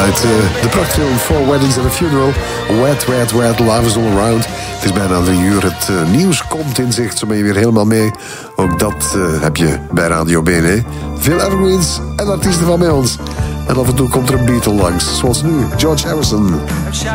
uit de prachtfilm Four Weddings and a Funeral. Wet, wet, wet, love is all around. Het is bijna 3 uur. Het nieuws komt in zicht. Zo ben je weer helemaal mee. Ook dat heb je bij Radio BNE. Veel evergreens en artiesten van bij ons. En af en toe komt er een Beatle langs. Zoals nu, George Harrison.